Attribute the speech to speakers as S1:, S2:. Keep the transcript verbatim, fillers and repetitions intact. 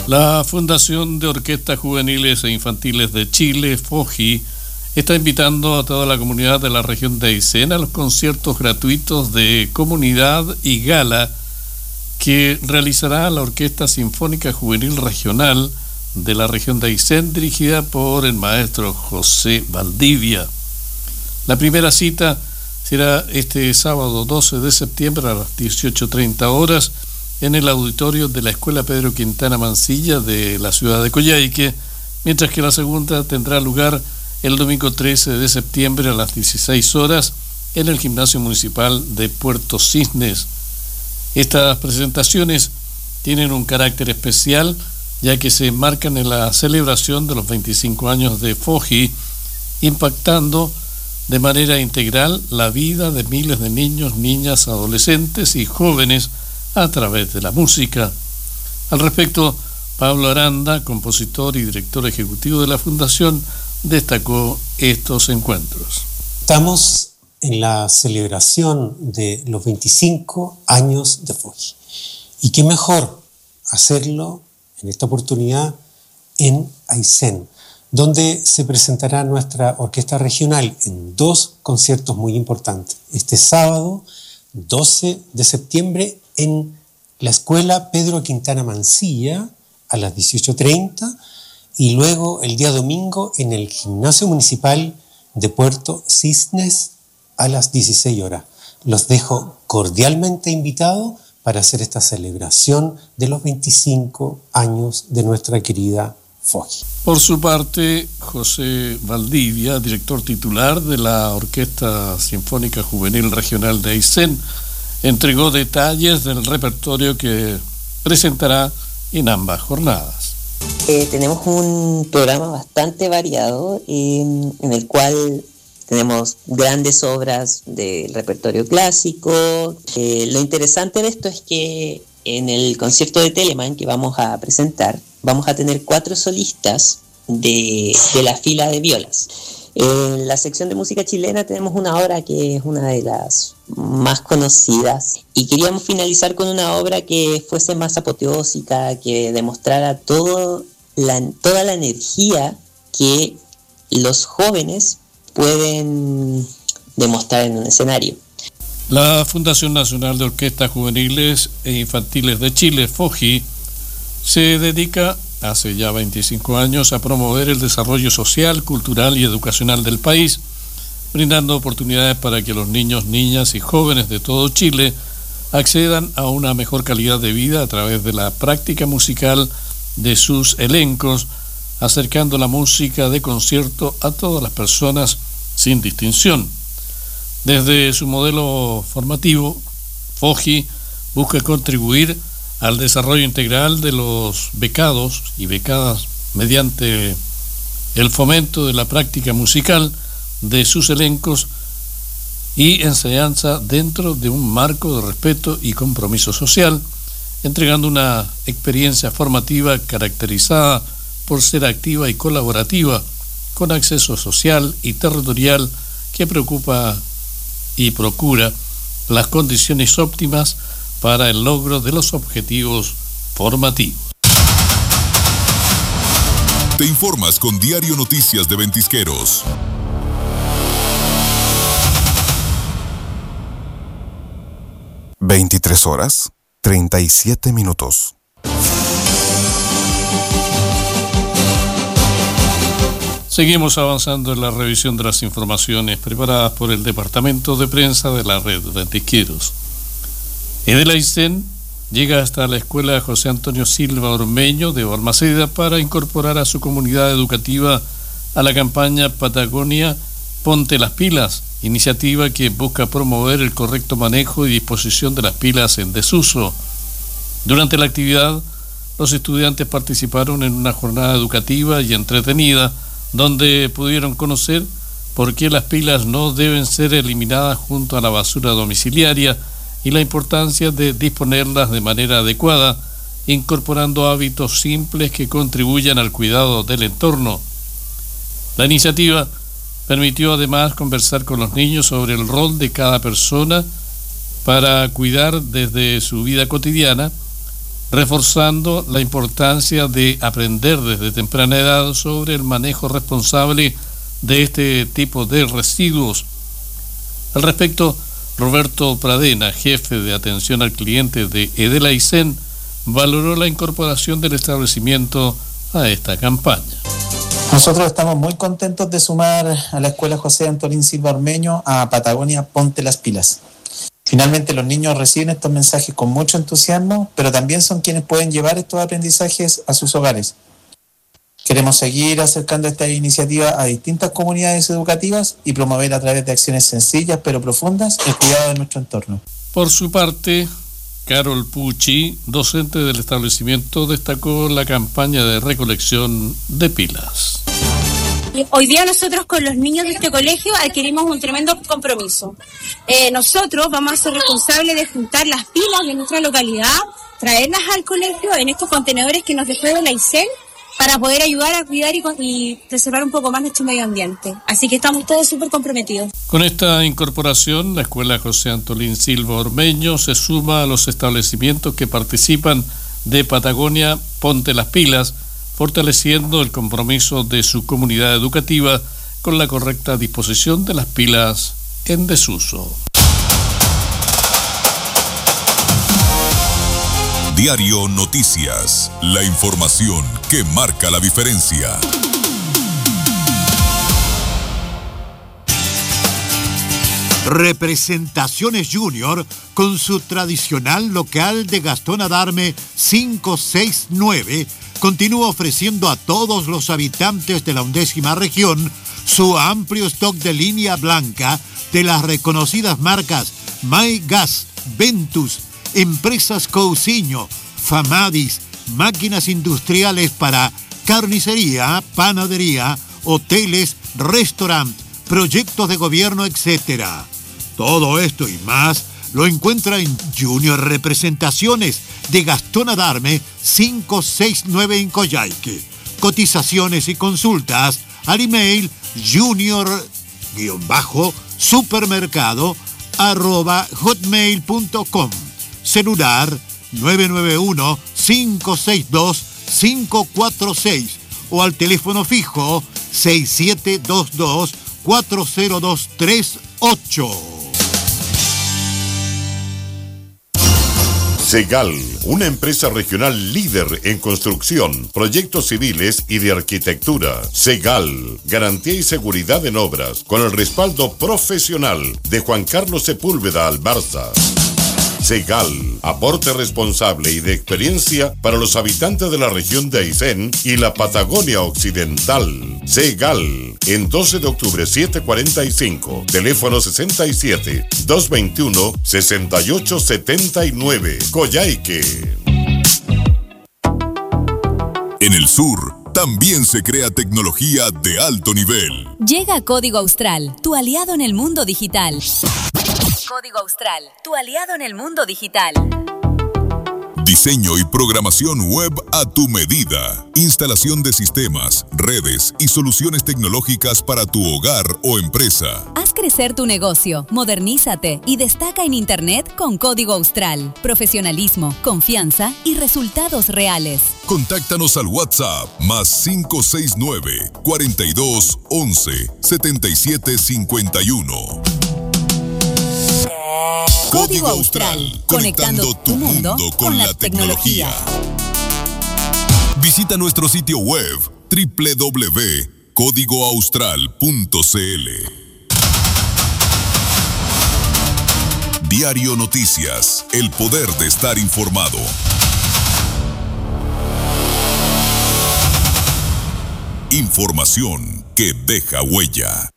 S1: La Fundación de Orquestas Juveniles e Infantiles de Chile, FOJI, está invitando a toda la comunidad de la región de Aysén a los conciertos gratuitos de comunidad y gala que realizará la Orquesta Sinfónica Juvenil Regional de la región de Aysén, dirigida por el maestro José Valdivia. La primera cita será este sábado doce de septiembre a las dieciocho treinta horas en el auditorio de la Escuela Pedro Quintana Mancilla de la ciudad de Coyhaique, mientras que la segunda tendrá lugar el domingo trece de septiembre a las dieciséis horas en el Gimnasio Municipal de Puerto Cisnes. Estas presentaciones tienen un carácter especial, ya que se enmarcan en la celebración de los veinticinco años de FOJI, impactando de manera integral la vida de miles de niños, niñas, adolescentes y jóvenes a través de la música. Al respecto, Pablo Aranda, compositor y director ejecutivo de la Fundación, destacó estos encuentros.
S2: Estamos en la celebración de los veinticinco años de FOJI. Y qué mejor hacerlo en esta oportunidad en Aysén, donde se presentará nuestra orquesta regional en dos conciertos muy importantes. Este sábado, doce de septiembre, en la Escuela Pedro Quintana Mancilla a las dieciocho treinta y luego el día domingo en el Gimnasio Municipal de Puerto Cisnes a las dieciséis horas. Los dejo cordialmente invitados para hacer esta celebración de los veinticinco años de nuestra querida FOJI.
S1: Por su parte, José Valdivia, director titular de la Orquesta Sinfónica Juvenil Regional de Aysén, entregó detalles del repertorio que presentará en ambas jornadas.
S3: Eh, tenemos un programa bastante variado eh, en el cual tenemos grandes obras del repertorio clásico. Eh, lo interesante de esto es que en el concierto de Telemann que vamos a presentar, vamos a tener cuatro solistas de, de la fila de violas. En la sección de música chilena tenemos una obra que es una de las más conocidas y queríamos finalizar con una obra que fuese más apoteósica, que demostrara todo la, toda la energía que los jóvenes pueden demostrar en un escenario.
S1: La Fundación Nacional de Orquestas Juveniles e Infantiles de Chile, FOJI, se dedica hace ya veinticinco años a promover el desarrollo social, cultural y educacional del país, brindando oportunidades para que los niños, niñas y jóvenes de todo Chile accedan a una mejor calidad de vida a través de la práctica musical de sus elencos, acercando la música de concierto a todas las personas sin distinción. Desde su modelo formativo, FOJI busca contribuir al desarrollo integral de los becados y becadas mediante el fomento de la práctica musical de sus elencos y enseñanza dentro de un marco de respeto y compromiso social, entregando una experiencia formativa caracterizada por ser activa y colaborativa, con acceso social y territorial que preocupa y procura las condiciones óptimas para el logro de los objetivos formativos.
S4: Te informas con Diario Noticias de Ventisqueros.
S5: veintitrés horas, treinta y siete minutos.
S1: Seguimos avanzando en la revisión de las informaciones preparadas por el Departamento de Prensa de la Red Ventisqueros. Edel Aysén llega hasta la Escuela José Antonio Silva Ormeño de Balmaceda para incorporar a su comunidad educativa a la campaña Patagonia Ponte las Pilas, iniciativa que busca promover el correcto manejo y disposición de las pilas en desuso. Durante la actividad, los estudiantes participaron en una jornada educativa y entretenida donde pudieron conocer por qué las pilas no deben ser eliminadas junto a la basura domiciliaria y la importancia de disponerlas de manera adecuada, incorporando hábitos simples que contribuyan al cuidado del entorno. La iniciativa permitió además conversar con los niños sobre el rol de cada persona para cuidar desde su vida cotidiana reforzando la importancia de aprender desde temprana edad sobre el manejo responsable de este tipo de residuos. Al respecto, Roberto Pradena, jefe de atención al cliente de Edelaicén, valoró la incorporación del establecimiento a esta campaña.
S6: Nosotros estamos muy contentos de sumar a la Escuela José Antolín Silva Ormeño a Patagonia Ponte las Pilas. Finalmente los niños reciben estos mensajes con mucho entusiasmo, pero también son quienes pueden llevar estos aprendizajes a sus hogares. Queremos seguir acercando esta iniciativa a distintas comunidades educativas y promover a través de acciones sencillas pero profundas el cuidado de nuestro entorno.
S1: Por su parte, Carol Pucci, docente del establecimiento, destacó la campaña de recolección de pilas.
S7: Hoy día nosotros con los niños de este colegio adquirimos un tremendo compromiso. Eh, nosotros vamos a ser responsables de juntar las pilas de nuestra localidad, traerlas al colegio en estos contenedores que nos dejó la I C E N para poder ayudar a cuidar y, y preservar un poco más nuestro medio ambiente. Así que estamos todos súper comprometidos.
S1: Con esta incorporación, la Escuela José Antolín Silva Ormeño se suma a los establecimientos que participan de Patagonia Ponte las Pilas, fortaleciendo el compromiso de su comunidad educativa con la correcta disposición de las pilas en desuso.
S4: Diario Noticias, la información que marca la diferencia.
S8: Representaciones Junior con su tradicional local de Gastón Adarme quinientos sesenta y nueve continúa ofreciendo a todos los habitantes de la undécima región su amplio stock de línea blanca de las reconocidas marcas MyGas, Ventus, Empresas Cousiño, Famadis, máquinas industriales para carnicería, panadería, hoteles, restaurantes, proyectos de gobierno, etcétera. Todo esto y más lo encuentra en Junior Representaciones de Gastón Adarme quinientos sesenta y nueve en Coyhaique. Cotizaciones y consultas al email junior-supermercado arroba hotmail punto com. Celular nueve nueve uno, cinco seis dos, cinco cuatro seis o al teléfono fijo seis siete dos dos, cuatro cero dos tres ocho.
S9: Segal, una empresa regional líder en construcción, proyectos civiles y de arquitectura. Segal, garantía y seguridad en obras, con el respaldo profesional de Juan Carlos Sepúlveda Albarza. Segal, aporte responsable y de experiencia para los habitantes de la región de Aysén y la Patagonia Occidental. Segal, en doce de octubre setecientos cuarenta y cinco, teléfono sesenta y siete, doscientos veintiuno, sesenta y ocho setenta y nueve, Coyhaique.
S4: En el sur, también se crea tecnología de alto nivel.
S10: Llega Código Austral, tu aliado en el mundo digital. Código Austral, tu aliado en el mundo digital.
S4: Diseño y programación web a tu medida. Instalación de sistemas, redes y soluciones tecnológicas para tu hogar o empresa.
S10: Haz crecer tu negocio, modernízate y destaca en Internet con Código Austral. Profesionalismo, confianza y resultados reales.
S4: Contáctanos al WhatsApp más cinco seis nueve, cuarenta y dos, once, setenta y siete cincuenta y uno.
S10: Código Austral, conectando tu mundo con la tecnología.
S4: Visita nuestro sitio web doble u doble u doble u punto código austral punto c l. Diario Noticias, el poder de estar informado. Información que deja huella.